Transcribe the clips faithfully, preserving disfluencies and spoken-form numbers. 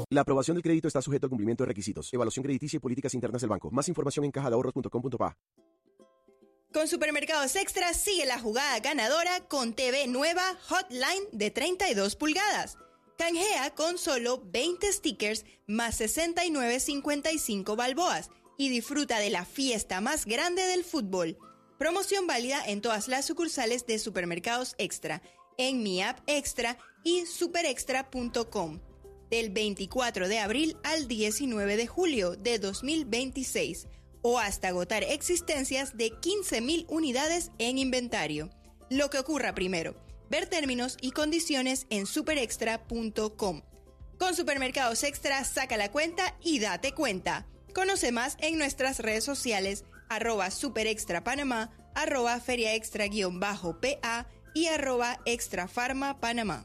La aprobación del crédito está sujeto al cumplimiento de requisitos, evaluación crediticia y políticas internas del banco. Más información en caja de ahorros punto com punto pa. Con Supermercados Extra sigue la jugada ganadora con T V nueva Hotline de treinta y dos pulgadas. Canjea con solo veinte stickers más sesenta y nueve cincuenta y cinco balboas y disfruta de la fiesta más grande del fútbol. Promoción válida en todas las sucursales de Supermercados Extra, en Mi App Extra y super extra punto com. Del veinticuatro de abril al diecinueve de julio de dos mil veintiséis. O hasta agotar existencias de quince mil unidades en inventario. Lo que ocurra primero. Ver términos y condiciones en super extra punto com. Con Supermercados Extra, saca la cuenta y date cuenta. Conoce más en nuestras redes sociales, arroba superextrapanamá, arroba feriaextra-pa y arroba extrafarmapanamá.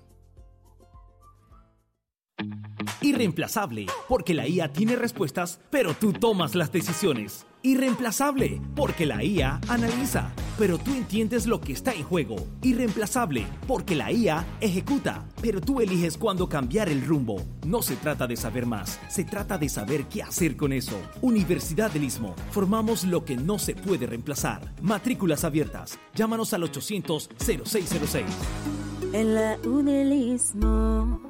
Irreemplazable, porque la I A tiene respuestas, pero tú tomas las decisiones. Irreemplazable, porque la I A analiza, pero tú entiendes lo que está en juego. Irreemplazable, porque la I A ejecuta, pero tú eliges cuándo cambiar el rumbo. No se trata de saber más, se trata de saber qué hacer con eso. Universidad del Istmo, formamos lo que no se puede reemplazar. Matrículas abiertas, llámanos al ochocientos cero seis cero seis. En la U del Istmo.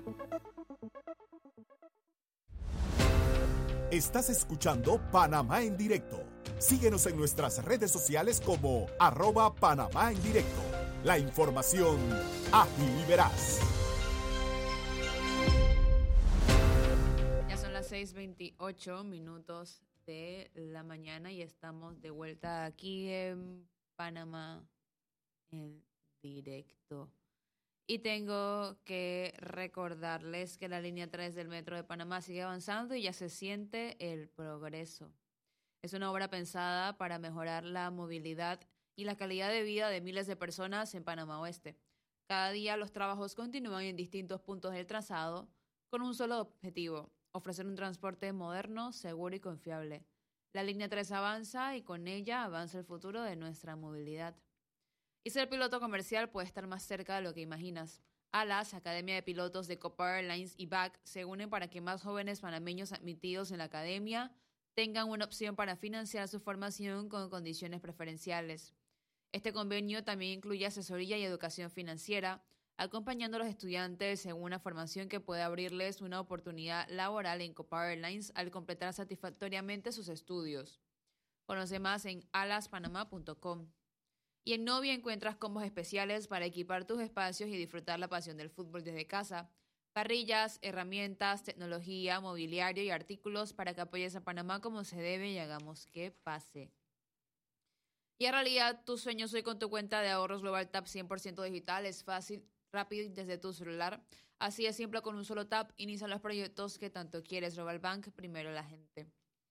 Estás escuchando Panamá en Directo. Síguenos en nuestras redes sociales como arroba Panamá en Directo. La información ágil y veraz. Ya son las seis veintiocho minutos de la mañana y estamos de vuelta aquí en Panamá en Directo. Y tengo que recordarles que la línea tres del Metro de Panamá sigue avanzando y ya se siente el progreso. Es una obra pensada para mejorar la movilidad y la calidad de vida de miles de personas en Panamá Oeste. Cada día los trabajos continúan en distintos puntos del trazado con un solo objetivo: ofrecer un transporte moderno, seguro y confiable. La línea tres avanza y con ella avanza el futuro de nuestra movilidad. Y ser piloto comercial puede estar más cerca de lo que imaginas. ALAS, Academia de Pilotos de Copa Airlines y B A C se unen para que más jóvenes panameños admitidos en la academia tengan una opción para financiar su formación con condiciones preferenciales. Este convenio también incluye asesoría y educación financiera, acompañando a los estudiantes en una formación que puede abrirles una oportunidad laboral en Copa Airlines al completar satisfactoriamente sus estudios. Conoce más en alas panamá punto com. Y en Novia encuentras combos especiales para equipar tus espacios y disfrutar la pasión del fútbol desde casa. Parrillas, herramientas, tecnología, mobiliario y artículos para que apoyes a Panamá como se debe y hagamos que pase. Y en realidad, tus sueños hoy con tu cuenta de ahorros Global Tap cien por ciento digital es fácil, rápido y desde tu celular. Así es simple, con un solo tap, inicia los proyectos que tanto quieres. Global Bank, primero la gente.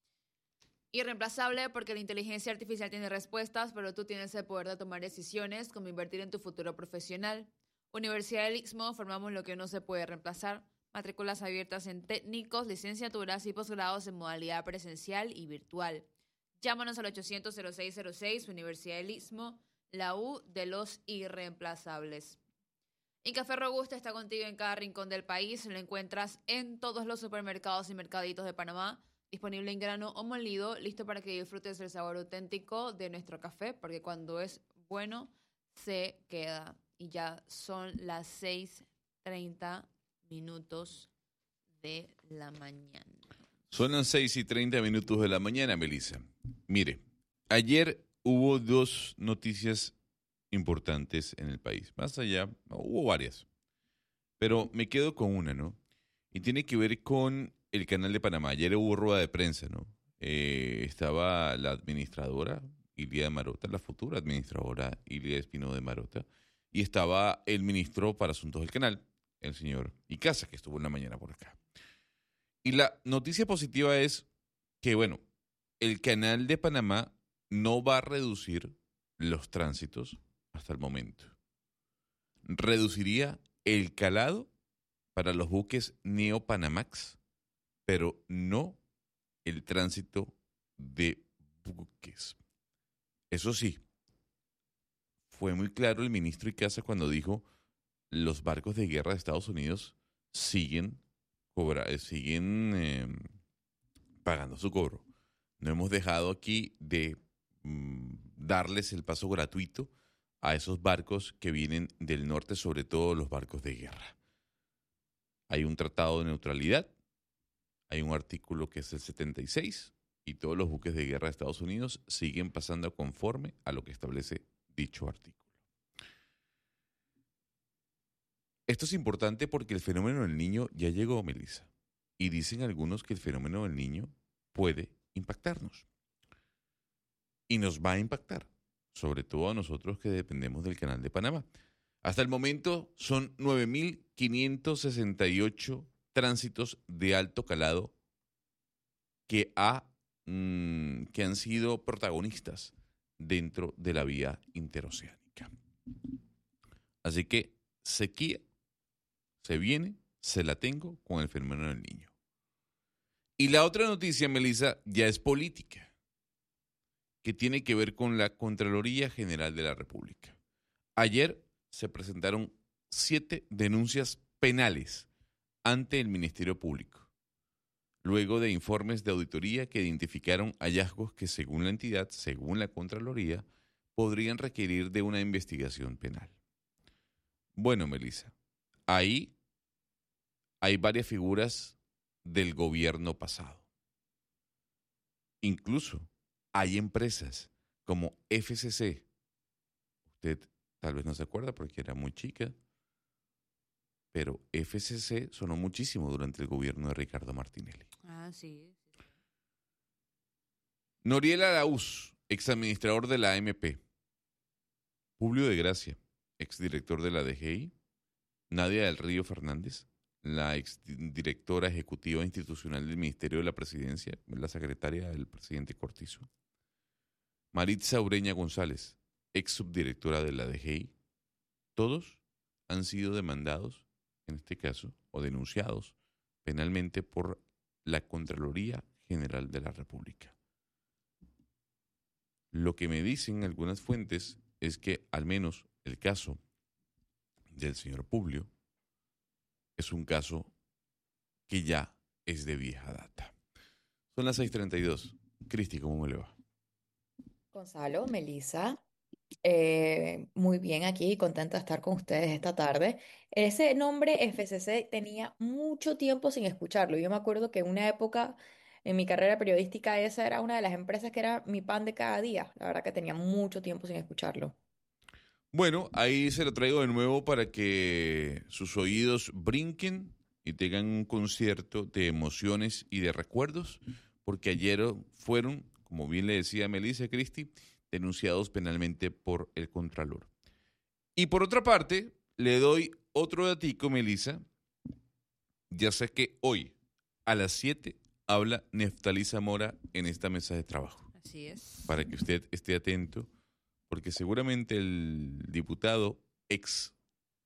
Irreemplazable porque la inteligencia artificial tiene respuestas, pero tú tienes el poder de tomar decisiones como invertir en tu futuro profesional. Universidad del Istmo, formamos lo que no se puede reemplazar. Matrículas abiertas en técnicos, licenciaturas y posgrados en modalidad presencial y virtual. Llámanos al ochocientos cero seis cero seis, Universidad del Istmo, la U de los irreemplazables. Y Café Robusta está contigo en cada rincón del país. Lo encuentras en todos los supermercados y mercaditos de Panamá. Disponible en grano o molido, listo para que disfrutes el sabor auténtico de nuestro café, porque cuando es bueno, se queda. Y ya son las seis treinta minutos de la mañana. Son las seis y treinta minutos de la mañana, Melissa. Mire, ayer hubo dos noticias importantes en el país. Más allá, hubo varias. Pero me quedo con una, ¿no? Y tiene que ver con el Canal de Panamá. Ayer hubo rueda de prensa, ¿no? Eh, estaba la administradora, Ilia de Marota, la futura administradora, Ilia Espino de Marota, y estaba el ministro para Asuntos del Canal, el señor Icaza, que estuvo en la mañana por acá. Y la noticia positiva es que, bueno, el Canal de Panamá no va a reducir los tránsitos hasta el momento. Reduciría el calado para los buques Neo-Panamax, pero no el tránsito de buques. Eso sí, fue muy claro el ministro Icaza cuando dijo los barcos de guerra de Estados Unidos siguen cobra, eh, siguen eh, pagando su cobro. No hemos dejado aquí de mm, darles el paso gratuito a esos barcos que vienen del norte, sobre todo los barcos de guerra. Hay un tratado de neutralidad, hay un artículo que es el setenta y seis, y todos los buques de guerra de Estados Unidos siguen pasando conforme a lo que establece dicho artículo. Esto es importante porque el fenómeno del Niño ya llegó, Melissa, y dicen algunos que el fenómeno del Niño puede impactarnos. Y nos va a impactar, sobre todo a nosotros que dependemos del Canal de Panamá. Hasta el momento son nueve mil quinientos sesenta y ocho tránsitos de alto calado que, ha, mmm, que han sido protagonistas dentro de la vía interoceánica. Así que sequía se viene, se la tengo con el fenómeno del Niño. Y la otra noticia, Melissa, ya es política, que tiene que ver con la Contraloría General de la República. Ayer se presentaron siete denuncias penales ante el Ministerio Público, luego de informes de auditoría que identificaron hallazgos que, según la entidad, según la Contraloría, podrían requerir de una investigación penal. Bueno, Melissa, ahí hay varias figuras del gobierno pasado. Incluso hay empresas como F C C. Usted tal vez no se acuerda porque era muy chica, pero F C C sonó muchísimo durante el gobierno de Ricardo Martinelli. Ah, sí. Noriel Araúz, exadministrador de la A M P. Publio de Gracia, exdirector de la D G I. Nadia del Río Fernández, la exdirectora ejecutiva institucional del Ministerio de la Presidencia, la secretaria del presidente Cortizo. Maritza Ureña González, ex subdirectora de la D G I. Todos han sido demandados, en este caso, o denunciados penalmente por la Contraloría General de la República. Lo que me dicen algunas fuentes es que al menos el caso del señor Publio es un caso que ya es de vieja data. Son las seis treinta y dos. Cristi, ¿cómo me le va? Gonzalo, Melissa, eh, muy bien aquí, contenta de estar con ustedes esta tarde. Ese nombre F C C tenía mucho tiempo sin escucharlo. Yo me acuerdo que en una época en mi carrera periodística esa era una de las empresas que era mi pan de cada día. La verdad que tenía mucho tiempo sin escucharlo. Bueno, ahí se lo traigo de nuevo para que sus oídos brinquen y tengan un concierto de emociones y de recuerdos, porque ayer fueron, como bien le decía Melissa Cristi, denunciados penalmente por el Contralor. Y por otra parte, le doy otro datico, Melissa. Ya sé que hoy a las siete habla Neftalí Zamora en esta mesa de trabajo. Así es. Para que usted esté atento, porque seguramente el diputado ex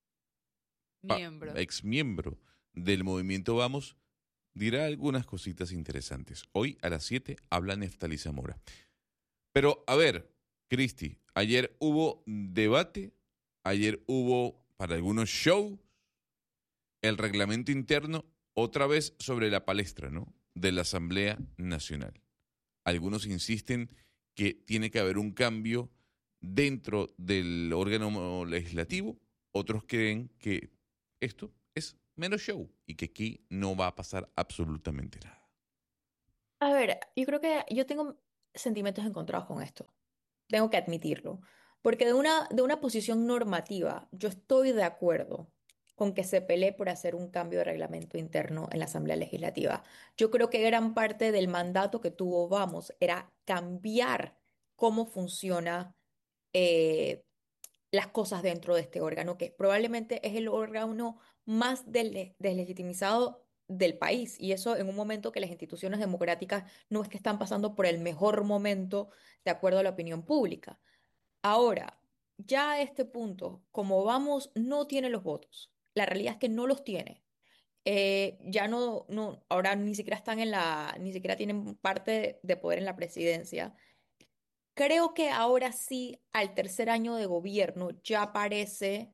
Miembro. pa, ex miembro del Movimiento Vamos dirá algunas cositas interesantes. Hoy a las siete habla Neftalí Zamora. Pero, a ver, Cristi, ayer hubo debate, ayer hubo para algunos shows, el reglamento interno, otra vez sobre la palestra, ¿no?, de la Asamblea Nacional. Algunos insisten que tiene que haber un cambio dentro del órgano legislativo, otros creen que esto es mero show y que aquí no va a pasar absolutamente nada. A ver, yo creo que yo tengo sentimientos encontrados con esto. Tengo que admitirlo. Porque de una, de una posición normativa, yo estoy de acuerdo con que se pelee por hacer un cambio de reglamento interno en la Asamblea Legislativa. Yo creo que gran parte del mandato que tuvo Vamos era cambiar cómo funciona eh, las cosas dentro de este órgano, que probablemente es el órgano más dele- deslegitimizado del país. Y eso en un momento que las instituciones democráticas no es que están pasando por el mejor momento de acuerdo a la opinión pública. Ahora, ya a este punto, como Vamos no tiene los votos, la realidad es que no los tiene. Eh, ya no, no, ahora ni siquiera están en la, ni siquiera tienen parte de poder en la presidencia. Creo que ahora sí, al tercer año de gobierno, ya parece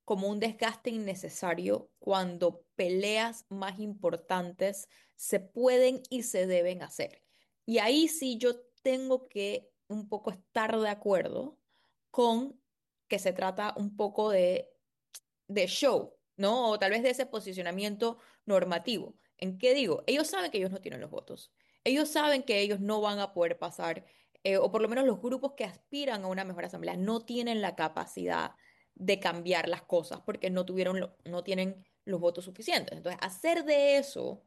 como un desgaste innecesario cuando peleas más importantes se pueden y se deben hacer. Y ahí sí yo tengo que un poco estar de acuerdo con que se trata un poco de, de show, ¿no? O tal vez de ese posicionamiento normativo. ¿En qué digo? Ellos saben que ellos no tienen los votos. Ellos saben que ellos no van a poder pasar, eh, o por lo menos los grupos que aspiran a una mejor asamblea no tienen la capacidad de cambiar las cosas porque no tuvieron lo- no tienen los votos suficientes. Entonces, hacer de eso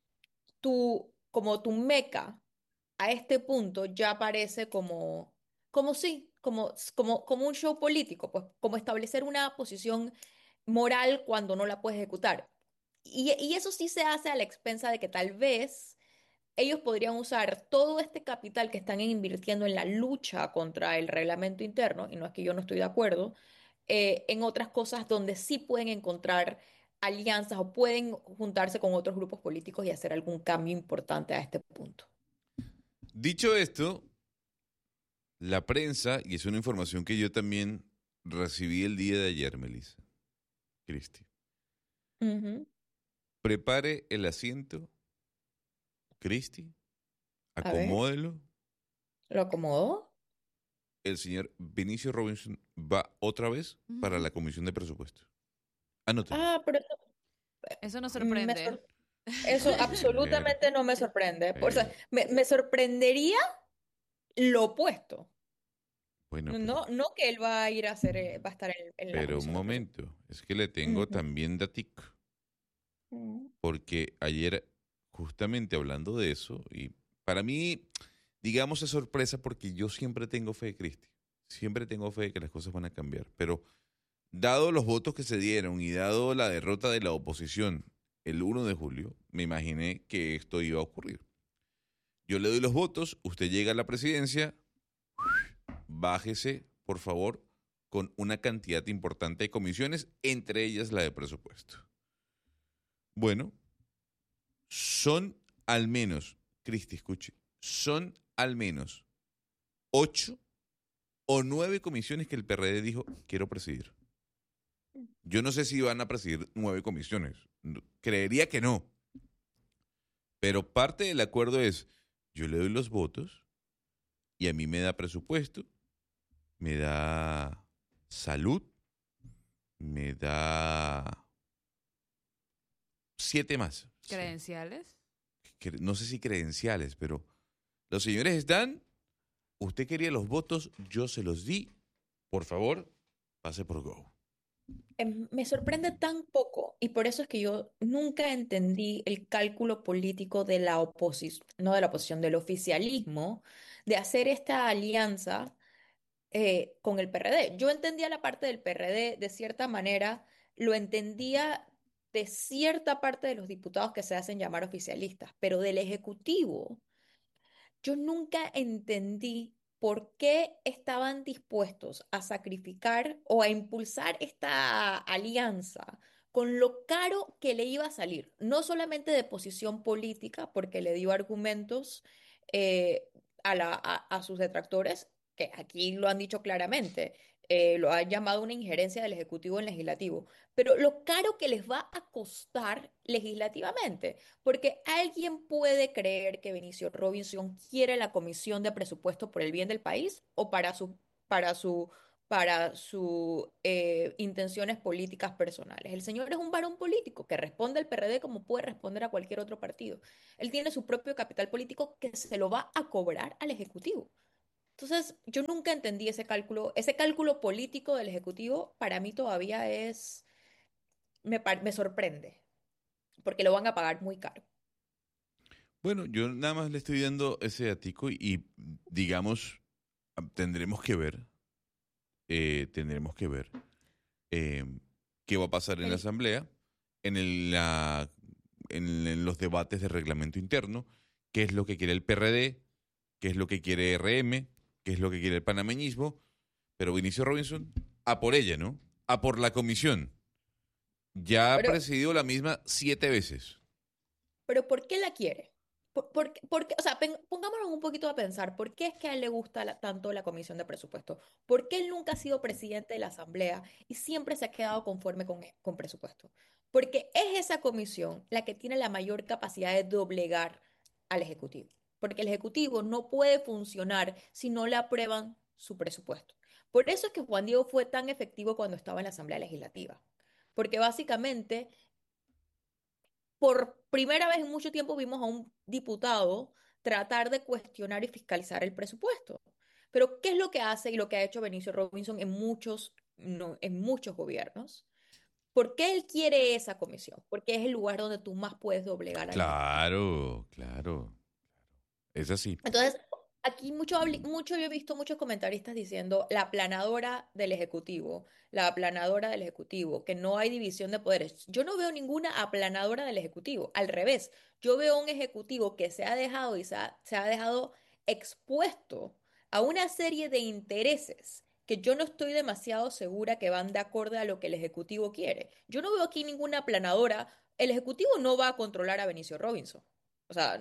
tu, como tu meca a este punto ya parece como, como sí, como, como, como un show político, pues como establecer una posición moral cuando no la puedes ejecutar. Y, y eso sí se hace a la expensa de que tal vez ellos podrían usar todo este capital que están invirtiendo en la lucha contra el reglamento interno, y no es que yo no estoy de acuerdo, eh, en otras cosas donde sí pueden encontrar alianzas o pueden juntarse con otros grupos políticos y hacer algún cambio importante a este punto. Dicho esto, la prensa, y es una información que yo también recibí el día de ayer, Melissa, Cristi, Ujú. prepare el asiento, Cristi, A ver, acomódelo. ¿lo acomodó? El señor Vinicio Robinson va otra vez para la Comisión de Presupuestos. Anótelo. Ah, pero eso, Eso no me sorprende. sor- eso Pero, absolutamente no me sorprende. O sea, pero, me, me sorprendería lo opuesto. bueno, pero, No, no que él va a ir a hacer, eh, va a estar en, en la pero un comisión de presupuestos. momento. Es que le tengo Ujú. también datico. Ujú. Porque ayer, justamente hablando de eso, y para mí, digamos, es sorpresa porque yo siempre tengo fe, Cristi. Siempre tengo fe de que las cosas van a cambiar. Pero dado los votos que se dieron y dado la derrota de la oposición el uno de julio, me imaginé que esto iba a ocurrir. Yo le doy los votos, usted llega a la presidencia, bájese, por favor, con una cantidad importante de comisiones, entre ellas la de presupuesto. Bueno, son al menos, Cristi, escuche, son al menos ocho o nueve comisiones que el P R D dijo, quiero presidir. Yo no sé si van a presidir nueve comisiones. Creería que no. Pero parte del acuerdo es, yo le doy los votos y a mí me da presupuesto, me da salud, me da siete más. ¿Credenciales? Cre- No sé si credenciales, pero los señores están, usted quería los votos, yo se los di, por favor, pase por Go. Em, Me sorprende tan poco y por eso es que yo nunca entendí el cálculo político de la oposición, no de la oposición, del oficialismo, de hacer esta alianza eh, con el P R D. Yo entendía la parte del P R D de cierta manera, lo entendía de cierta parte de los diputados que se hacen llamar oficialistas, pero del Ejecutivo. Yo nunca entendí por qué estaban dispuestos a sacrificar o a impulsar esta alianza con lo caro que le iba a salir, no solamente de posición política, porque le dio argumentos eh, a, la- a- a sus detractores, que aquí lo han dicho claramente, eh, lo han llamado una injerencia del Ejecutivo en legislativo, pero lo caro que les va a costar legislativamente. Porque alguien puede creer que Benicio Robinson quiere la comisión de presupuesto por el bien del país o para su, para su, para su eh, intenciones políticas personales. El señor es un varón político que responde al P R D como puede responder a cualquier otro partido. Él tiene su propio capital político que se lo va a cobrar al Ejecutivo. Entonces, yo nunca entendí ese cálculo, ese cálculo político del Ejecutivo para mí todavía es, me, par- me sorprende, porque lo van a pagar muy caro. Bueno, yo nada más le estoy dando ese datico y, y, digamos, tendremos que ver, eh, tendremos que ver eh, qué va a pasar en la El- Asamblea, en, el, la, en, en los debates de reglamento interno, qué es lo que quiere el P R D, qué es lo que quiere R M, qué es lo que quiere el panameñismo, pero Vinicio Robinson, a por ella, ¿no? A por la comisión. Ya ha Pero, presidido la misma siete veces. pero ¿por qué la quiere? por, por, por qué- o sea, pen- pongámonos un poquito a pensar, ¿por qué es que a él le gusta la- tanto la Comisión de Presupuesto? ¿Por qué él nunca ha sido presidente de la Asamblea y siempre se ha quedado conforme con, e- con presupuesto? Porque es esa comisión la que tiene la mayor capacidad de doblegar al Ejecutivo. Porque el Ejecutivo no puede funcionar si no le aprueban su presupuesto. Por eso es que Juan Diego fue tan efectivo cuando estaba en la Asamblea Legislativa. Porque básicamente por primera vez en mucho tiempo vimos a un diputado tratar de cuestionar y fiscalizar el presupuesto. Pero, ¿qué es lo que hace y lo que ha hecho Benicio Robinson en muchos, no, en muchos gobiernos? ¿Por qué él quiere esa comisión? Porque es el lugar donde tú más puedes doblegar al Ejecutivo. Claro, claro. Es así. Entonces, aquí mucho, habli- mucho yo he visto muchos comentaristas diciendo la aplanadora del Ejecutivo, la aplanadora del Ejecutivo, que no hay división de poderes. Yo no veo ninguna aplanadora del Ejecutivo. Al revés, yo veo un Ejecutivo que se ha dejado y se ha, se ha dejado expuesto a una serie de intereses que yo no estoy demasiado segura que van de acorde a lo que el Ejecutivo quiere. Yo no veo aquí ninguna aplanadora. El Ejecutivo no va a controlar a Benicio Robinson. O sea,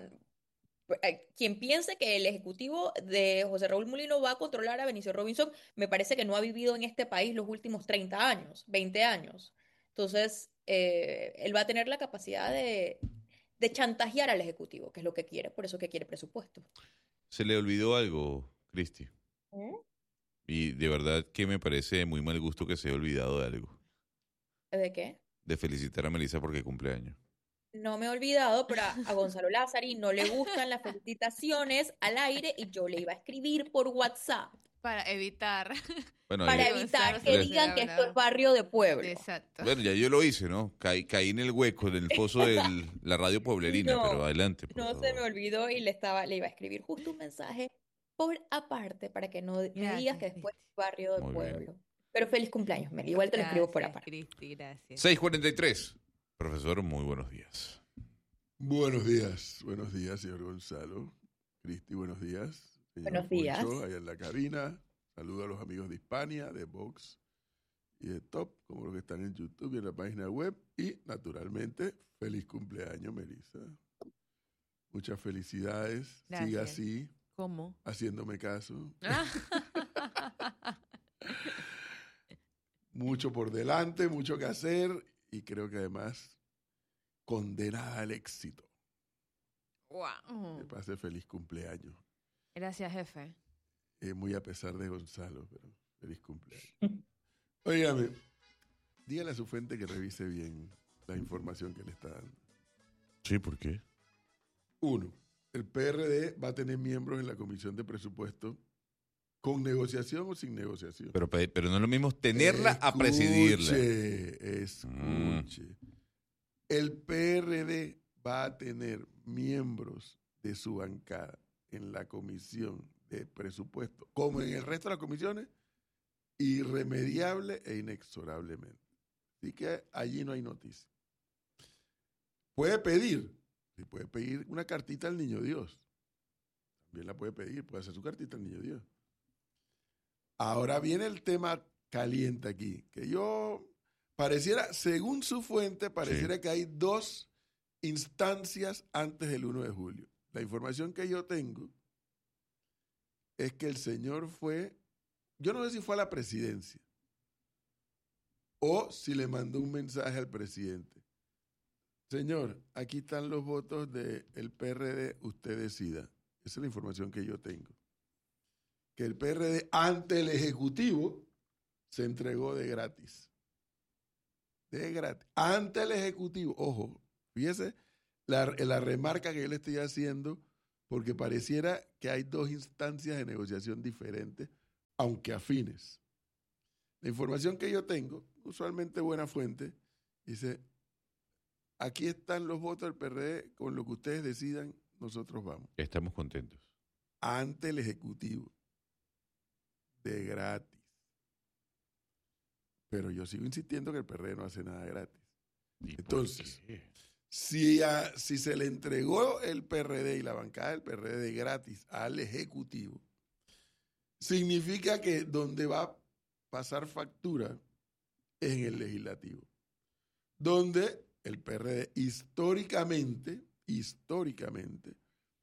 eh, quien piense que el ejecutivo de José Raúl Mulino va a controlar a Benicio Robinson, me parece que no ha vivido en este país los últimos treinta años, veinte años. Entonces, eh, él va a tener la capacidad de, de chantajear al ejecutivo, que es lo que quiere, por eso que quiere presupuesto. Se le olvidó algo, Cristi. ¿Mm? Y de verdad que me parece de muy mal gusto que se haya olvidado de algo. ¿De qué? De felicitar a Melissa porque cumpleaños. No me he olvidado, pero a, a Gonzalo Lázari no le gustan las felicitaciones al aire y yo le iba a escribir por WhatsApp Para evitar. Bueno, para ahí- evitar Gonzalo que se digan que esto es hablar. barrio de pueblo. Exacto. bueno, ya yo lo hice, ¿no? Caí, caí en el hueco, en el foso de la radio pueblerina, No, pero adelante, por no favor. se me olvidó y le estaba, le iba a escribir justo un mensaje por aparte para que no me digas Gracias, que después Cristi. es barrio de Muy bien. pueblo. Pero feliz cumpleaños, Meli. Igual te lo escribo por Gracias, aparte. Cristi, gracias. seis cuarenta y tres. Profesor, muy buenos días. Buenos días, buenos días, señor Gonzalo. Cristi, buenos días. Señor Buenos días. Poncho, allá en la cabina. Saludo a los amigos de Hispania, de Vox y de Top, como los que están en YouTube y en la página web. Y, naturalmente, feliz cumpleaños, Melissa. Muchas felicidades. Gracias. Siga así, ¿Cómo? haciéndome caso. Ah. Mucho por delante, mucho que hacer y creo que además condenada al éxito. Wow. Que pase feliz cumpleaños. Gracias, jefe. Eh, muy a pesar de Gonzalo, pero feliz cumpleaños. Óigame, dígale a su fuente que revise bien la información que le está dando. Sí, ¿por qué? Uno, el P R D va a tener miembros en la Comisión de Presupuesto con negociación o sin negociación. Pero, pe- pero no es lo mismo tenerla a presidirla. Escuche, escuche. El P R D va a tener miembros de su bancada en la Comisión de Presupuesto, como en el resto de las comisiones, irremediable e inexorablemente. Así que allí no hay noticia. Puede pedir, sí, puede pedir una cartita al Niño Dios. También la puede pedir, puede hacer su cartita al Niño Dios. Ahora viene el tema caliente aquí, que yo pareciera, según su fuente, pareciera Sí. que hay dos instancias antes del uno de julio. La información que yo tengo es que el señor fue, yo no sé si fue a la presidencia o si le mandó un mensaje al presidente. Señor, aquí están los votos del P R D, usted decida. Esa es la información que yo tengo. Que el P R D ante el Ejecutivo se entregó de gratis. De gratis. Ante el Ejecutivo. Ojo, fíjese la, la remarca que yo le estoy haciendo, porque pareciera que hay dos instancias de negociación diferentes, aunque afines. La información que yo tengo, usualmente buena fuente, dice, aquí están los votos del P R D, con lo que ustedes decidan, nosotros vamos. Estamos contentos. Ante el Ejecutivo. De gratis. Pero yo sigo insistiendo que el P R D no hace nada gratis. ¿Y por Entonces, qué? si, a, si se le entregó el P R D y la bancada del P R D de gratis al Ejecutivo, significa que donde va a pasar factura es en el Legislativo, donde el P R D históricamente, históricamente,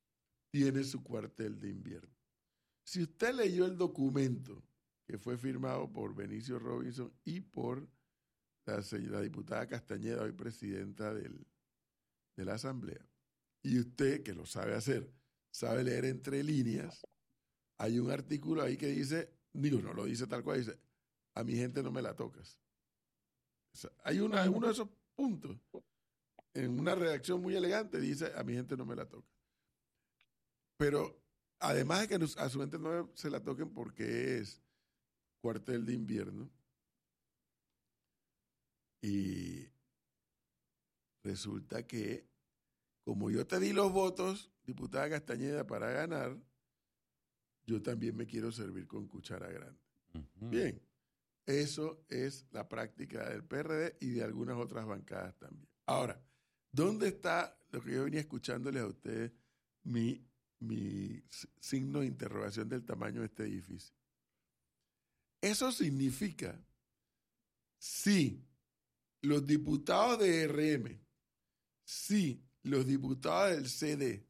tiene su cuartel de invierno. Si usted leyó el documento que fue firmado por Benicio Robinson y por la señora diputada Castañeda, hoy presidenta del, de la Asamblea, y usted, que lo sabe hacer, sabe leer entre líneas, hay un artículo ahí que dice, digo, no lo dice tal cual, dice, a mi gente no me la tocas. O sea, hay una, uno de esos puntos, en una redacción muy elegante, dice, a mi gente no me la toca. Pero además de que nos, a su gente no se la toquen porque es cuartel de invierno, y resulta que, como yo te di los votos, diputada Castañeda, para ganar, yo también me quiero servir con cuchara grande. Uh-huh. Bien, eso es la práctica del P R D y de algunas otras bancadas también. Ahora, ¿dónde está lo que yo venía escuchándoles a ustedes, mi, mi signo de interrogación del tamaño de este edificio? Eso significa, si los diputados de R M, si los diputados del C D,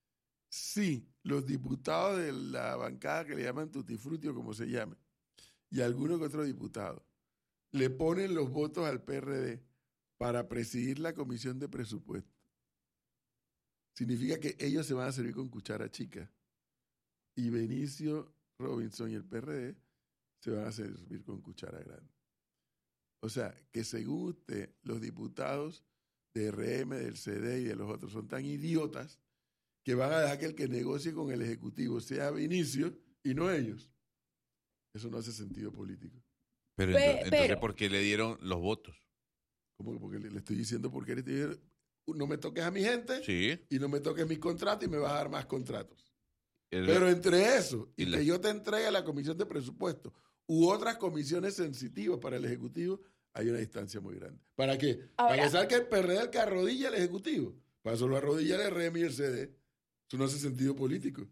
si los diputados de la bancada que le llaman Tutti Frutti o como se llame, y algunos que otros diputados, le ponen los votos al P R D para presidir la comisión de presupuesto, significa que ellos se van a servir con cuchara chica y Benicio Robinson y el P R D se van a servir con cuchara grande. O sea, que según usted, los diputados de R M, del C D y de los otros son tan idiotas que van a dejar que el que negocie con el Ejecutivo sea Benicio y no ellos. Eso no hace sentido político. Pero, Pe- entonces, entonces, pero- ¿por qué le dieron los votos? ¿Cómo que? Porque le, le estoy diciendo porque le estoy diciendo, no me toques a mi gente Sí. y no me toques mis contratos y me vas a dar más contratos. El- Pero entre eso y, y la- que yo te entregue a la comisión de presupuesto u otras comisiones sensitivas para el Ejecutivo, hay una distancia muy grande. ¿Para qué? Ahora- Para pensar que el P R D es el que arrodilla al Ejecutivo. Para eso lo arrodilla el R M y el C D. Eso no hace sentido político.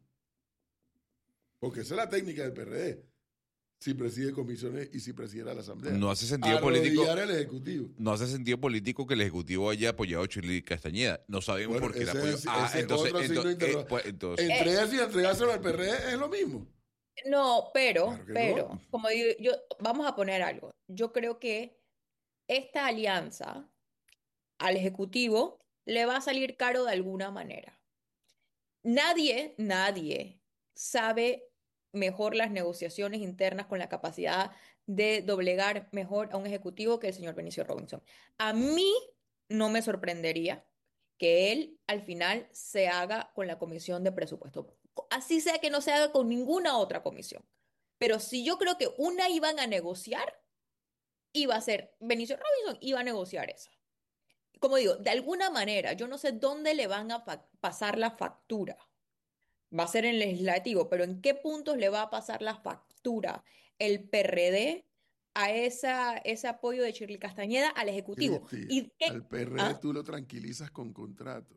Porque esa es la técnica del P R D. Si preside comisiones y si presidiera la Asamblea. No hace sentido Arrodillar político. al Ejecutivo. No hace sentido político que el Ejecutivo haya apoyado a Chile Castañeda. No sabemos Bueno, por qué la ese apoyó. es- Ah, ese es entonces, otro signo de entonces, eh, interrogación. pues, entonces- Entregarse y entregárselo al P R D es lo mismo. No, pero, Claro que pero, no. como digo, yo, vamos a poner algo. Yo creo que esta alianza al Ejecutivo le va a salir caro de alguna manera. Nadie, nadie sabe mejor las negociaciones internas con la capacidad de doblegar mejor a un ejecutivo que el señor Benicio Robinson. A mí no me sorprendería que él al final se haga con la comisión de presupuesto. Así sea que no se haga con ninguna otra comisión. Pero si yo creo que una iban a negociar, iba a ser Benicio Robinson, iba a negociar esa. Como digo, de alguna manera, yo no sé dónde le van a fa- pasar la factura. Va a ser en el legislativo, pero ¿en qué puntos le va a pasar la factura el P R D a esa, ese apoyo de Shirley Castañeda al Ejecutivo? Cristi, ¿Y qué- al P R D ¿Ah? tú lo tranquilizas con contratos.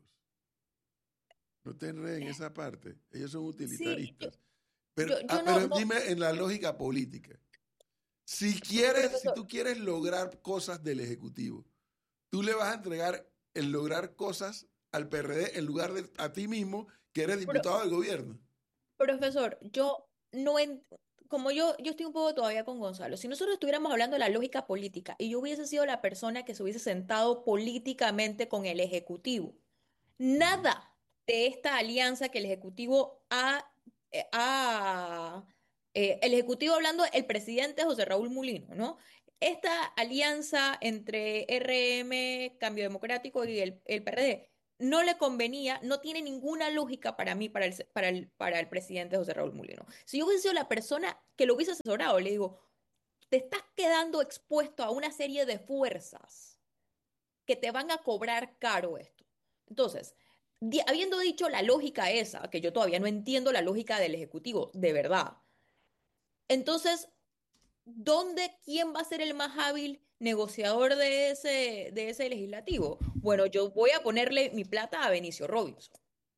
No te enredes en esa parte. Ellos son utilitaristas. pero yo- yo ah, no- pero no- dime en la lógica política. Si quieres, si Profesor. tú quieres lograr cosas del Ejecutivo, tú le vas a entregar el lograr cosas al P R D en lugar de a ti mismo, que eres diputado del gobierno. Profesor, yo no en- como yo, yo estoy un poco todavía con Gonzalo. Si nosotros estuviéramos hablando de la lógica política y yo hubiese sido la persona que se hubiese sentado políticamente con el Ejecutivo, nada de esta alianza que el Ejecutivo ha, eh, ha- eh, el Ejecutivo hablando, el presidente José Raúl Mulino, ¿no? Esta alianza entre R M, Cambio Democrático y el, el P R D no le convenía, no tiene ninguna lógica para mí, para el, para el, para el presidente José Raúl Mulino. Si yo hubiese sido la persona que lo hubiese asesorado, le digo, te estás quedando expuesto a una serie de fuerzas que te van a cobrar caro esto. Entonces, di- habiendo dicho la lógica esa, que yo todavía no entiendo la lógica del Ejecutivo, de verdad, entonces, ¿dónde, quién va a ser el más hábil negociador de ese, de ese legislativo? Bueno, yo voy a ponerle mi plata a Benicio Robinson.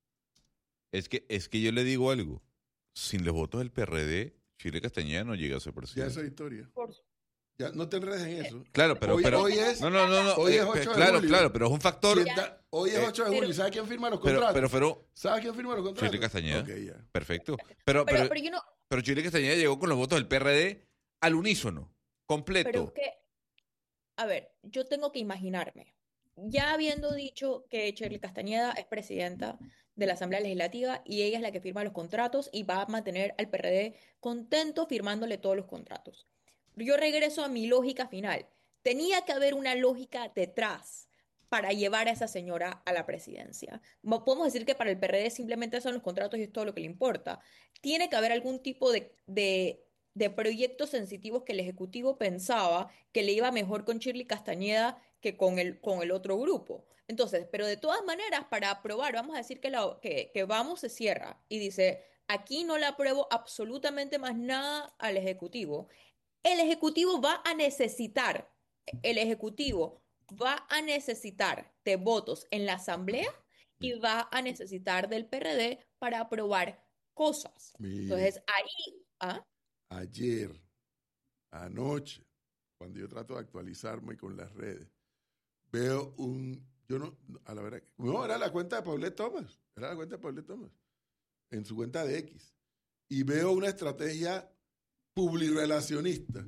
Es que, es que yo le digo algo. Sin los votos del P R D, Chile Castañeda no llega a ser Ya presidente. esa historia. Por, Ya, no te enredes en eso. Claro, pero... Hoy, pero hoy es, no, no, no, no. hoy eh, es ocho de claro, julio. claro, pero es un factor... Sienta- hoy es eh, ocho de julio. pero- ¿Sabe quién firma los Pero, contratos? pero, pero... ¿Sabe quién firma los contratos? Chile Castañeda. Ok, ya. Perfecto. Pero, Pero, pero, pero yo no, pero Chile Castañeda llegó con los votos del P R D al unísono, completo. pero es que, a ver, yo tengo que imaginarme, ya habiendo dicho que Shirley Castañeda es presidenta de la Asamblea Legislativa y ella es la que firma los contratos y va a mantener al P R D contento firmándole todos los contratos. Yo regreso a mi lógica final. Tenía que haber una lógica detrás para llevar a esa señora a la presidencia. No podemos decir que para el P R D simplemente son los contratos y es todo lo que le importa. Tiene que haber algún tipo de, de, de proyectos sensitivos que el Ejecutivo pensaba que le iba mejor con Shirley Castañeda que con el, con el otro grupo. Entonces, pero de todas maneras, para aprobar, vamos a decir que, la, que, que Vamos se cierra y dice, aquí no le apruebo absolutamente más nada al Ejecutivo. El Ejecutivo va a necesitar, el Ejecutivo va a necesitar de votos en la Asamblea y va a necesitar del P R D para aprobar cosas. Mire. Entonces, ahí, ¿ah? Ayer, anoche, cuando yo trato de actualizarme con las redes, veo un, yo no, a la verdad, no, era la cuenta de Paulette Thomas, era la cuenta de Paulette Thomas, en su cuenta de X, y veo una estrategia publirelacionista,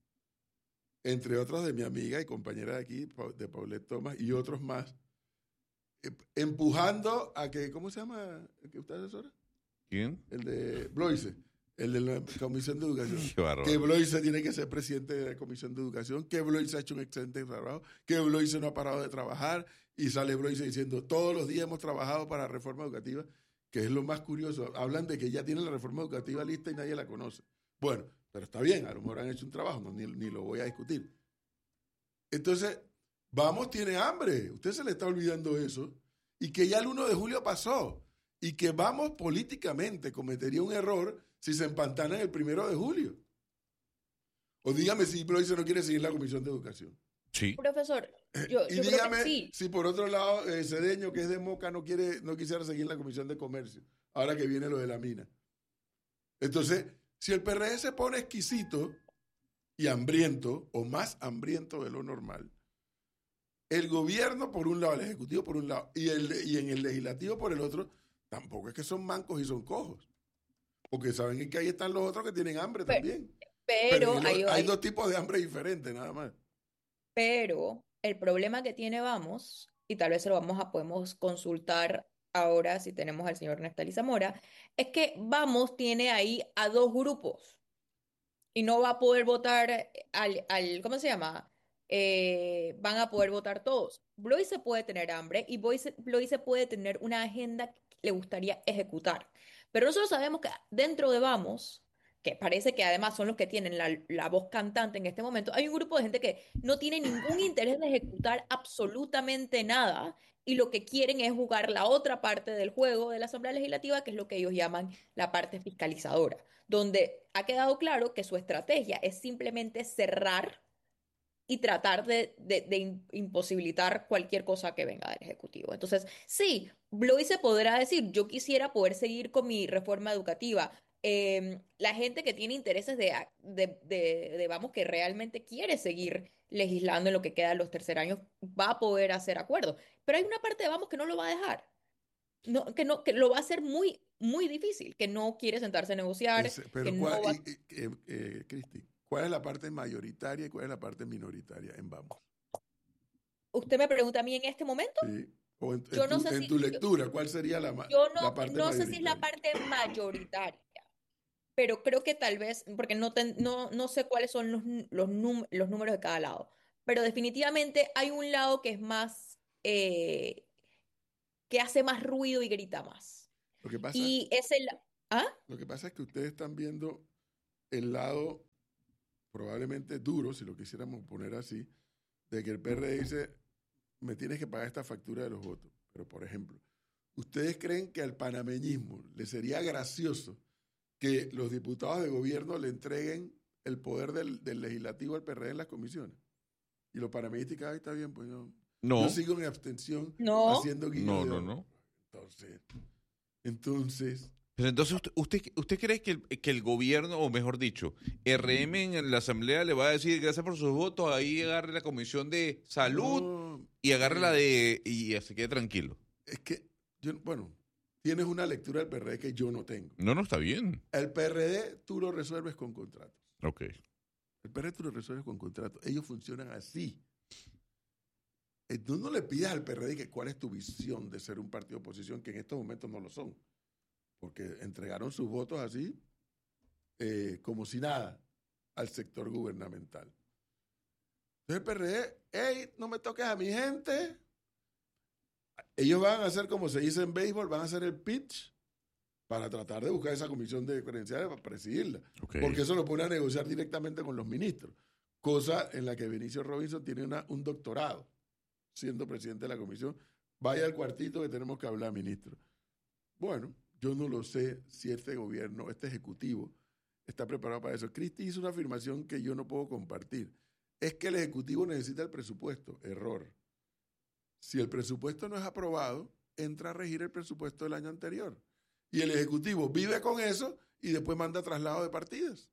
entre otros de mi amiga y compañera de aquí, de Paulette Thomas, y otros más, empujando a que, ¿cómo se llama el que usted asesora? ¿Quién? El de Bloise, el de la Comisión de Educación. Qué bárbaro. Que Bloise tiene que ser presidente de la Comisión de Educación, que Bloise ha hecho un excelente trabajo, que Bloise no ha parado de trabajar, y sale Bloise diciendo, todos los días hemos trabajado para la reforma educativa, que es lo más curioso. Hablan de que ya tienen la reforma educativa lista y nadie la conoce. Bueno, pero está bien, a lo mejor han hecho un trabajo, no, ni, ni lo voy a discutir. Entonces, Vamos tiene hambre, usted se le está olvidando eso, y que ya el uno de julio pasó, y que Vamos políticamente cometería un error si se empantana en el primero de julio. O dígame si Bloise no quiere seguir la Comisión de Educación. Sí. Profesor, yo, y yo creo dígame que sí. si por otro lado eh, Cedeño, que es de Moca, no quiere, no quisiera seguir la Comisión de Comercio, ahora que viene lo de la mina. Entonces, si el P R D se pone exquisito y hambriento, o más hambriento de lo normal, el gobierno por un lado, el ejecutivo por un lado, y, el, y en el legislativo por el otro, tampoco es que son mancos y son cojos. Porque saben que ahí están los otros que tienen hambre Pero- también. Pero, Pero hay, hay hay- dos tipos de hambre diferentes, nada más. pero el problema que tiene Vamos, y tal vez se lo vamos a podemos consultar ahora si tenemos al señor Neftali Zamora, es que Vamos tiene ahí a dos grupos y no va a poder votar al, al ¿cómo se llama? Eh, van a poder votar todos. Bloise puede tener hambre y Bloise, Bloise puede tener una agenda que le gustaría ejecutar. Pero nosotros sabemos que dentro de Vamos, que parece que además son los que tienen la, la voz cantante en este momento, hay un grupo de gente que no tiene ningún interés de ejecutar absolutamente nada y lo que quieren es jugar la otra parte del juego de la Asamblea Legislativa, que es lo que ellos llaman la parte fiscalizadora, donde ha quedado claro que su estrategia es simplemente cerrar y tratar de, de- de im- imposibilitar cualquier cosa que venga del Ejecutivo. Entonces, sí, Bloise podrá decir, yo quisiera poder seguir con mi reforma educativa. Eh, la gente que tiene intereses de, a- de, de- de, vamos, que realmente quiere seguir legislando en lo que queda de los tercer años, va a poder hacer acuerdos. Pero hay una parte de Vamos que no lo va a dejar. No, que no, que lo va a hacer muy, muy difícil, que no quiere sentarse a negociar, Ese- pero que no ¿cuál, va... y- y- eh, eh, Cristi, ¿cuál es la parte mayoritaria y cuál es la parte minoritaria en Vamos? Usted me pregunta a mí en este momento. Sí. O en, en Yo no tu, sé en si- tu lectura, ¿cuál sería la, ma- Yo la no, parte no sé si es la mayoritaria? parte mayoritaria, pero creo que tal vez, porque no, ten- no, no sé cuáles son los, nu- los, num- los números de cada lado, pero definitivamente hay un lado que es más, eh, que hace más ruido y grita más. Lo que pasa, Y es el... ¿Ah? lo que pasa es que ustedes están viendo el lado probablemente duro, si lo quisiéramos poner así, de que el P R D dice, me tienes que pagar esta factura de los votos. Pero, por ejemplo, ¿ustedes creen que al panameñismo le sería gracioso que los diputados de gobierno le entreguen el poder del, del legislativo al P R D en las comisiones? Y los panameñistas dicen, "Ay, está bien, pues yo, No, yo sigo en abstención No. haciendo guiño no, de no, ojo". no. Entonces, entonces, Pero entonces, ¿usted, usted, usted cree que el, que el gobierno, o mejor dicho, R M en la asamblea le va a decir gracias por sus votos, ahí agarre la comisión de salud No, y agarre la de... y se quede tranquilo? es que, yo, bueno, tienes una lectura del P R D que yo no tengo. No, no está bien. El P R D tú lo resuelves con contratos. Ok. El P R D tú lo resuelves con contratos. Ellos funcionan así. Eh, Tú no le pides al P R D que cuál es tu visión de ser un partido de oposición, que en estos momentos no lo son. Porque entregaron sus votos así, eh, como si nada, al sector gubernamental. Entonces el P R D, hey, no me toques a mi gente. Ellos van a hacer, como se dice en béisbol, van a hacer el pitch para tratar de buscar esa comisión de credenciales para presidirla. Ok. Porque eso lo pone a negociar directamente con los ministros. Cosa en la que Benicio Robinson tiene una, un doctorado, siendo presidente de la comisión. Vaya al cuartito que tenemos que hablar, ministro. Bueno, yo no lo sé si este gobierno, este ejecutivo, está preparado para eso. Cristi hizo una afirmación que yo no puedo compartir. Es que el ejecutivo necesita el presupuesto. Error. Si el presupuesto no es aprobado, entra a regir el presupuesto del año anterior. Y el ejecutivo vive con eso y después manda traslado de partidas.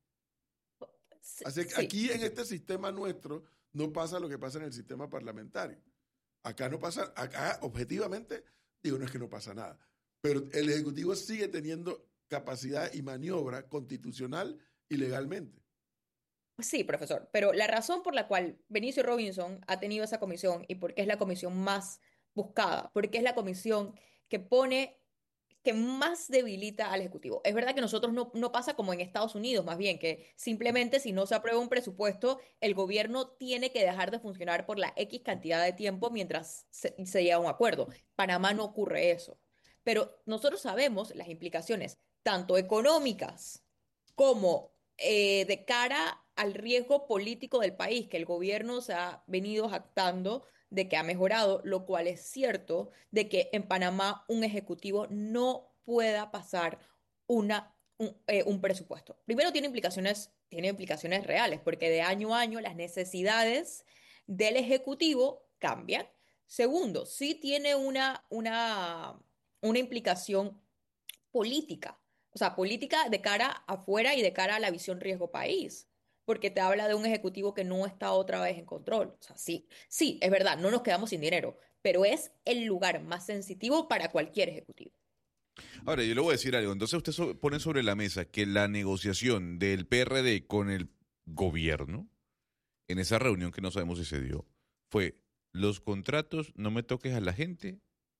Sí, Así que sí. aquí en este sistema nuestro no pasa lo que pasa en el sistema parlamentario. Acá no pasa, acá objetivamente, digo, no es que no pasa nada, pero el Ejecutivo sigue teniendo capacidad y maniobra constitucional y legalmente. Sí, profesor, pero la razón por la cual Benicio Robinson ha tenido esa comisión y por qué es la comisión más buscada, porque es la comisión que pone, que más debilita al Ejecutivo. Es verdad que nosotros no, no pasa como en Estados Unidos, más bien, que simplemente si no se aprueba un presupuesto, el gobierno tiene que dejar de funcionar por la X cantidad de tiempo mientras se, se llega a un acuerdo. Panamá no ocurre eso. Pero nosotros sabemos las implicaciones, tanto económicas como eh, de cara al riesgo político del país, que el gobierno se ha venido jactando de que ha mejorado, lo cual es cierto, de que en Panamá un ejecutivo no pueda pasar una, un, eh, un presupuesto. Primero tiene implicaciones, tiene implicaciones reales, porque de año a año las necesidades del ejecutivo cambian. Segundo, sí tiene una, una, una implicación política, o sea, política de cara afuera y de cara a la visión riesgo país, porque te habla de un ejecutivo que no está otra vez en control. O sea, sí, sí, es verdad, no nos quedamos sin dinero, pero es el lugar más sensitivo para cualquier ejecutivo. Ahora, yo le voy a decir algo. Entonces usted so- pone sobre la mesa que la negociación del P R D con el gobierno, en esa reunión que no sabemos si se dio, fue los contratos, no me toques a la gente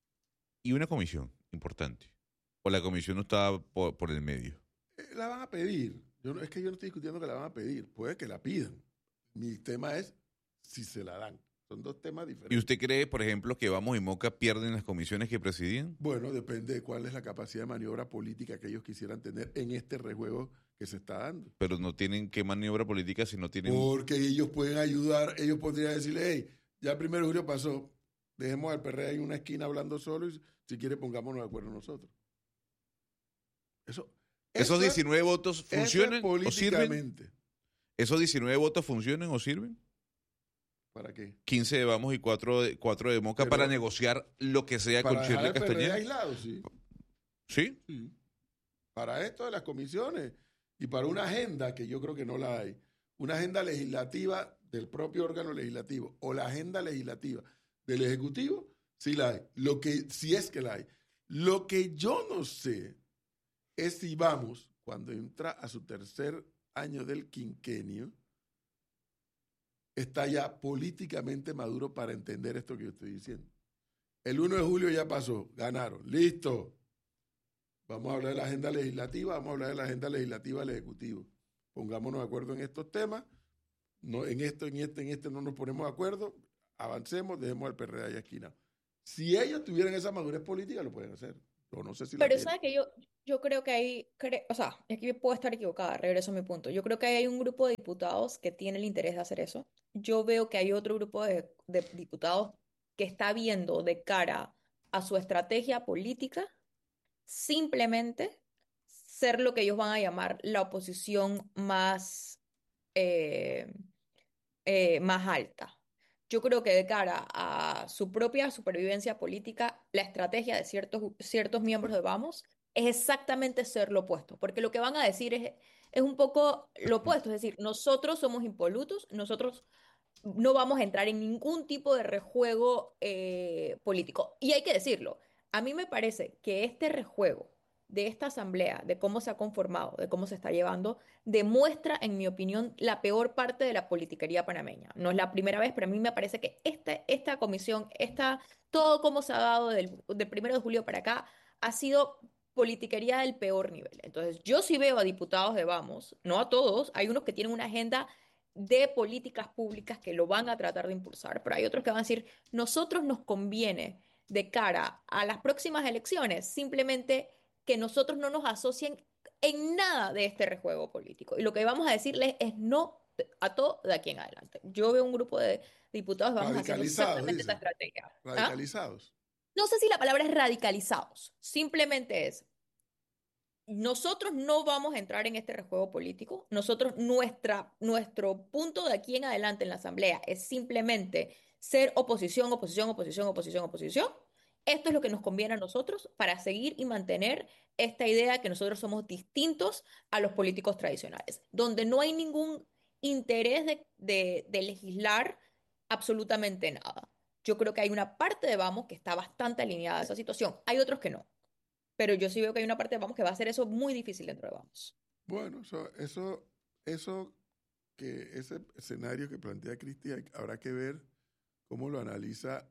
y una comisión importante. O la comisión no estaba por, por el medio. Eh, La van a pedir. Yo no, es que yo no estoy discutiendo que la van a pedir. Puede que la pidan. Mi tema es si se la dan. Son dos temas diferentes. ¿Y usted cree, por ejemplo, que Vamos y Moca pierden las comisiones que presidían? Bueno, depende de cuál es la capacidad de maniobra política que ellos quisieran tener en este rejuego que se está dando. Pero no tienen qué maniobra política si no tienen... Porque ellos pueden ayudar, ellos podrían decirle, hey, ya el primero de julio pasó, dejemos al P R D ahí en una esquina hablando solo y si quiere pongámonos de acuerdo nosotros. Eso, ¿Esos eso es- diecinueve votos eso es funcionan o sirven? políticamente. ¿Esos diecinueve votos funcionan o sirven? ¿Para qué? quince de Vamos y cuatro de, cuatro de Moca Pero- para negociar lo que sea Para con dejar Shirley al P R D Castañeda. aislado, sí. ¿Sí? Sí. Para esto de las comisiones y para una agenda que yo creo que no la hay, una agenda legislativa del propio órgano legislativo o la agenda legislativa del Ejecutivo, sí la hay. Lo que, si es que la hay. Lo que yo no sé es si Vamos, cuando entra a su tercer año del quinquenio, está ya políticamente maduro para entender esto que yo estoy diciendo. El uno de julio ya pasó, ganaron, listo. Vamos a hablar de la agenda legislativa, vamos a hablar de la agenda legislativa del Ejecutivo. Pongámonos de acuerdo en estos temas, no, en esto, en este, en este no nos ponemos de acuerdo, avancemos, dejemos al P R D ahí esquina. Si ellos tuvieran esa madurez política, lo pueden hacer. Yo no sé si la Pero tienen. sabe que yo, yo creo que hay, cre- o sea, aquí puedo estar equivocada, regreso a mi punto. Yo creo que hay un grupo de diputados que tiene el interés de hacer eso. Yo veo que hay otro grupo de, de diputados que está viendo de cara a su estrategia política simplemente ser lo que ellos van a llamar la oposición más, eh, eh, más alta. Yo creo que de cara a su propia supervivencia política, la estrategia de ciertos, ciertos miembros de Vamos es exactamente ser lo opuesto, porque lo que van a decir es, es un poco lo opuesto, es decir, nosotros somos impolutos, nosotros no vamos a entrar en ningún tipo de rejuego eh, político. Y hay que decirlo, a mí me parece que este rejuego de esta asamblea, de cómo se ha conformado, de cómo se está llevando, demuestra, en mi opinión, la peor parte de la politiquería panameña. No es la primera vez, pero a mí me parece que esta, esta comisión, esta, todo cómo se ha dado del, del primero de julio para acá, ha sido politiquería del peor nivel. Entonces, yo sí veo a diputados de Vamos, no a todos, hay unos que tienen una agenda de políticas públicas que lo van a tratar de impulsar, pero hay otros que van a decir, nosotros nos conviene de cara a las próximas elecciones, simplemente que nosotros no nos asocien en nada de este rejuego político. Y lo que vamos a decirles es no a todo de aquí en adelante. Yo veo un grupo de diputados que vamos haciendo exactamente esta estrategia. ¿Ah? Radicalizados. No sé si la palabra es radicalizados, simplemente es nosotros no vamos a entrar en este rejuego político. Nosotros, nuestra, nuestro punto de aquí en adelante en la Asamblea es simplemente ser oposición, oposición, oposición, oposición, oposición. Esto es lo que nos conviene a nosotros para seguir y mantener esta idea que nosotros somos distintos a los políticos tradicionales, donde no hay ningún interés de, de, de legislar absolutamente nada. Yo creo que hay una parte de Vamos que está bastante alineada a esa situación. Hay otros que no. Pero yo sí veo que hay una parte de Vamos que va a hacer eso muy difícil dentro de Vamos. Bueno, eso, eso, eso que ese escenario que plantea Cristian, habrá que ver cómo lo analiza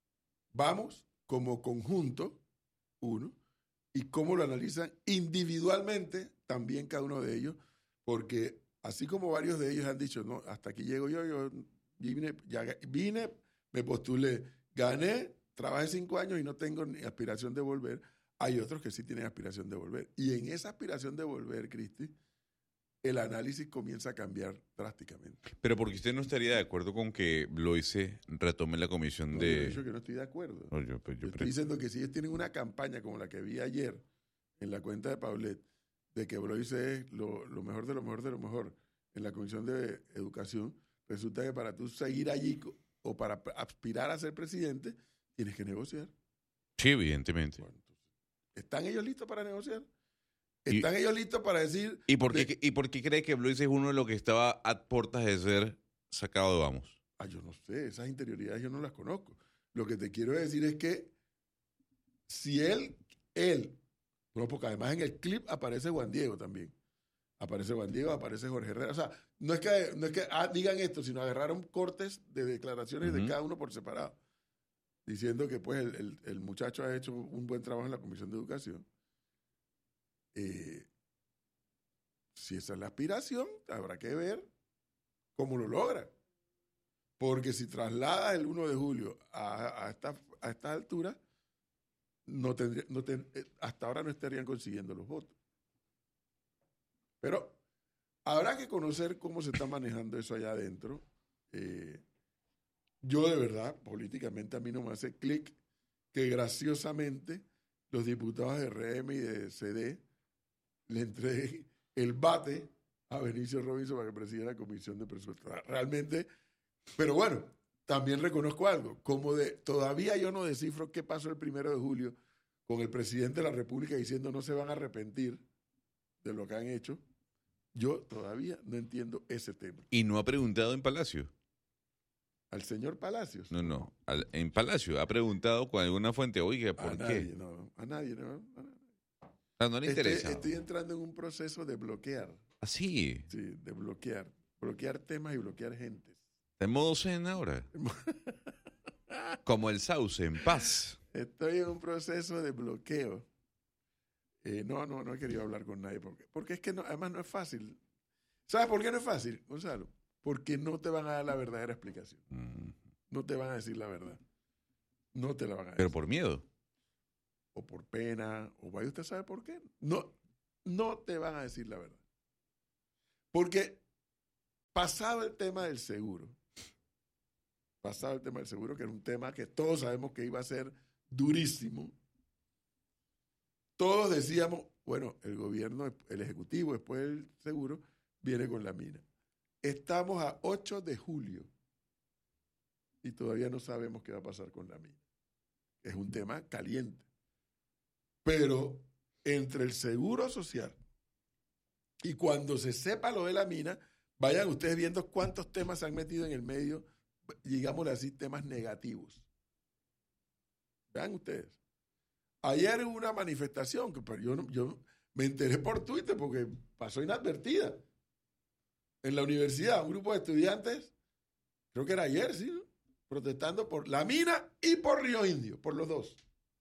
Vamos como conjunto, uno, y cómo lo analizan individualmente también cada uno de ellos, porque así como varios de ellos han dicho, no, hasta aquí llego yo, yo vine, ya vine, me postulé, gané, trabajé cinco años y no tengo ni aspiración de volver. Hay otros que sí tienen aspiración de volver. Y en esa aspiración de volver, Cristi, el análisis comienza a cambiar drásticamente. Pero porque usted no estaría de acuerdo con que Bloise retome la comisión no, de... Yo he dicho que no estoy de acuerdo. No, yo, pues, yo yo estoy diciendo que si ellos tienen una campaña como la que vi ayer en la cuenta de Paulette, de que Bloise es lo, lo mejor de lo mejor de lo mejor en la comisión de educación, resulta que para tú seguir allí o para aspirar a ser presidente, tienes que negociar. Sí, evidentemente. Bueno, ¿están ellos listos para negociar? ¿Están y, ellos listos para decir...? ¿Y por, qué, ¿Y por qué cree que Bloise es uno de los que estaba a puertas de ser sacado de Vamos? Ah, yo no sé, esas interioridades yo no las conozco. Lo que te quiero decir es que si él, él, no, porque además en el clip aparece Juan Diego también. Aparece Juan Diego, aparece Jorge Herrera. O sea, no es que, no es que ah, digan esto, sino agarraron cortes de declaraciones uh-huh. de cada uno por separado, diciendo que pues el, el, el muchacho ha hecho un buen trabajo en la Comisión de Educación. Eh, si esa es la aspiración, habrá que ver cómo lo logra. Porque si trasladas el uno de julio a, a, esta, a esta altura, no tendría, no ten, hasta ahora no estarían consiguiendo los votos. Pero habrá que conocer cómo se está manejando eso allá adentro. Eh, yo de verdad, políticamente a mí no me hace clic que graciosamente los diputados de R M y de C D le entreguen el bate a Benicio Robinson para que presida la Comisión de Presupuestos. Realmente, pero bueno, también reconozco algo, como de todavía yo no descifro qué pasó el primero de julio con el presidente de la República diciendo no se van a arrepentir de lo que han hecho. Yo todavía no entiendo ese tema. ¿Y no ha preguntado en Palacio? ¿Al señor Palacios? No, no, al, en Palacio. ¿Ha preguntado con alguna fuente, oiga, por a qué? Nadie, no, a nadie, no. A nadie. Ah, no le interesa. Estoy, estoy entrando en un proceso de bloquear. ¿Ah, sí? Sí, de bloquear. Bloquear temas y bloquear gentes. ¿De modo zen ahora? Como el sauce, en paz. Estoy en un proceso de bloqueo. Eh, no, no, no he querido hablar con nadie. Porque, porque es que no, además no es fácil. ¿Sabes por qué no es fácil, Gonzalo? Porque no te van a dar la verdadera explicación. Mm. No te van a decir la verdad. No te la van a decir. Pero por miedo. O por pena, o vaya usted sabe por qué. No, no te van a decir la verdad. Porque pasado el tema del seguro, pasado el tema del seguro, que era un tema que todos sabemos que iba a ser durísimo, todos decíamos, bueno, el gobierno, el ejecutivo, después del seguro, viene con la mina. Estamos a ocho de julio y todavía no sabemos qué va a pasar con la mina. Es un tema caliente. Pero entre el Seguro Social y cuando se sepa lo de la mina, vayan ustedes viendo cuántos temas se han metido en el medio, digámosle así, temas negativos. Vean ustedes. Ayer hubo una manifestación, que pero yo, yo me enteré por Twitter porque pasó inadvertida. En la universidad, un grupo de estudiantes, creo que era ayer, ¿sí? ¿no? Protestando por la mina y por Río Indio, por los dos.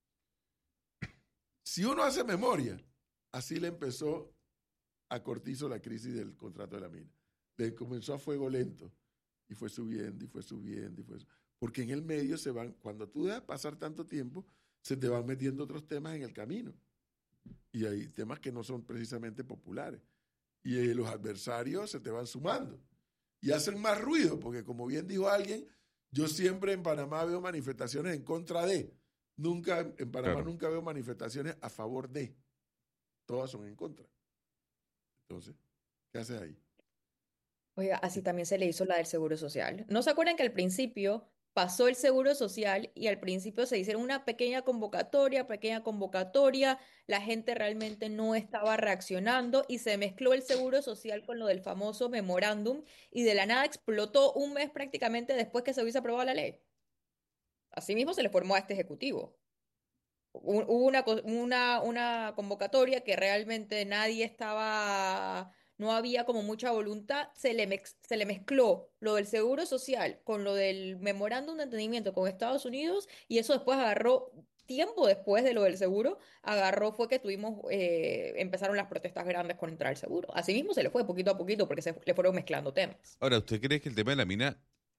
Si uno hace memoria, así le empezó a Cortizo la crisis del contrato de la mina. Le comenzó a fuego lento y fue subiendo y fue subiendo y fue subiendo. Porque en el medio se van, cuando tú dejas pasar tanto tiempo, se te van metiendo otros temas en el camino. Y hay temas que no son precisamente populares. Y eh, los adversarios se te van sumando. Y hacen más ruido, porque como bien dijo alguien, yo siempre en Panamá veo manifestaciones en contra de. Nunca, en Panamá Claro. nunca veo manifestaciones a favor de. Todas son en contra. Entonces, ¿qué haces ahí? Oiga, así también se le hizo la del Seguro Social. ¿No se acuerdan que al principio pasó el Seguro Social y al principio se hicieron una pequeña convocatoria, pequeña convocatoria, la gente realmente no estaba reaccionando y se mezcló el Seguro Social con lo del famoso memorándum y de la nada explotó un mes prácticamente después que se hubiese aprobado la ley? Asimismo se le formó a este ejecutivo. Hu- Hubo una, co- una, una convocatoria que realmente nadie estaba, no había como mucha voluntad, se le, mex- se le mezcló lo del Seguro Social con lo del memorándum de entendimiento con Estados Unidos y eso después agarró, tiempo después de lo del seguro, agarró fue que tuvimos, eh, empezaron las protestas grandes contra el seguro. Asimismo se le fue poquito a poquito porque se le fueron mezclando temas. Ahora, ¿usted cree que el tema de la mina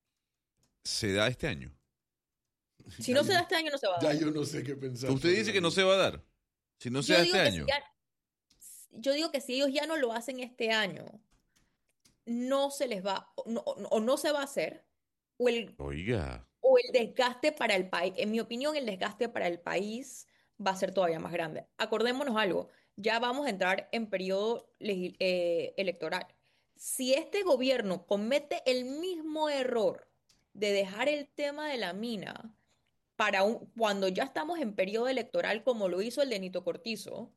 se da este año? Si no se da este año, no se va a Ya dar. yo no sé qué pensar. Usted sobre dice la que no mina. se va a dar. Si no se Yo da digo este que si año. ya- yo digo que si ellos ya no lo hacen este año, no se les va, o no, o no se va a hacer, o el, Oiga. o el desgaste para el país, en mi opinión, el desgaste para el país va a ser todavía más grande. Acordémonos algo, ya vamos a entrar en periodo legis- eh, electoral. Si este gobierno comete el mismo error de dejar el tema de la mina para un, cuando ya estamos en periodo electoral, como lo hizo el de Nito Cortizo,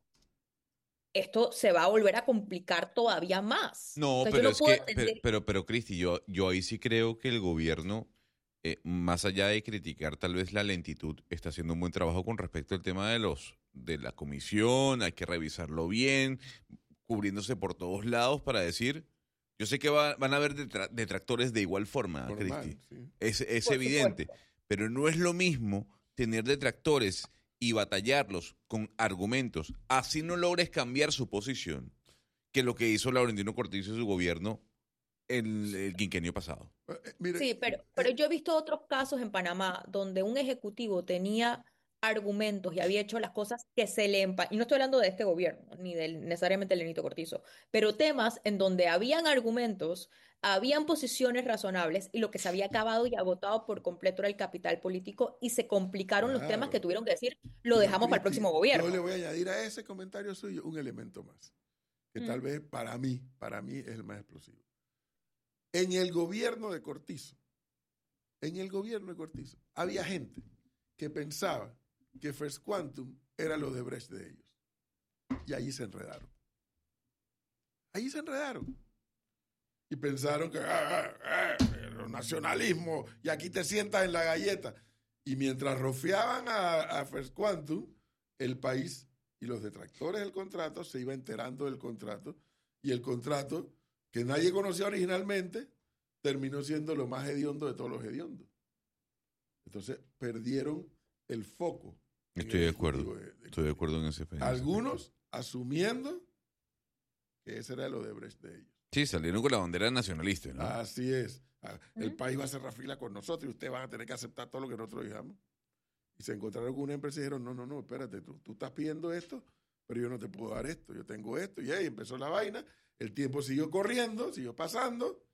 esto se va a volver a complicar todavía más. No, O sea, yo pero no es puedo que, pero, entender. pero, pero Cristi, yo, yo ahí sí creo que el gobierno, eh, más allá de criticar tal vez la lentitud, está haciendo un buen trabajo con respecto al tema de los de la comisión, hay que revisarlo bien, cubriéndose por todos lados para decir, yo sé que va- van a haber detra- detractores de igual forma, Normal, Cristi, sí. es, es Por evidente, supuesto. pero no es lo mismo tener detractores y batallarlos con argumentos, así no logres cambiar su posición, que lo que hizo Laurentino Cortizo y su gobierno el, el quinquenio pasado. Eh, eh, mire, Sí, pero, pero yo he visto otros casos en Panamá donde un ejecutivo tenía argumentos y había hecho las cosas que se le empa- y no estoy hablando de este gobierno, ni del, necesariamente del Benito Cortizo, pero temas en donde habían argumentos, habían posiciones razonables y lo que se había acabado y agotado por completo era el capital político y se complicaron los temas Claro. que tuvieron que decir, lo Pero, dejamos para el Cristi, próximo gobierno. Yo le voy a añadir a ese comentario suyo un elemento más, que tal Mm. vez para mí, para mí es el más explosivo. En el gobierno de Cortizo, en el gobierno de Cortizo, había gente que pensaba que First Quantum era lo de Brecht de ellos. Y allí se enredaron. Allí se enredaron. Y pensaron que ah, ah, ah, el nacionalismo, y aquí te sientas en la galleta. Y mientras rofeaban a, a First Quantum, el país y los detractores del contrato se iba enterando del contrato, y el contrato, que nadie conocía originalmente, terminó siendo lo más hediondo de todos los hediondos. Entonces perdieron el foco. en Estoy el de acuerdo, ejecutivo de- de estoy de acuerdo en ese en ese Algunos asumiendo que ese era el Odebrecht de ellos. Sí, salieron con la bandera nacionalista, ¿no? Así es. Ah, El ¿Mm? país va a cerrar fila con nosotros y ustedes van a tener que aceptar todo lo que nosotros digamos. Y se encontraron con una empresa y dijeron, no, no, no, espérate, tú, tú estás pidiendo esto, pero yo no te puedo dar esto, yo tengo esto. Y ahí empezó la vaina, el tiempo siguió corriendo, siguió pasando,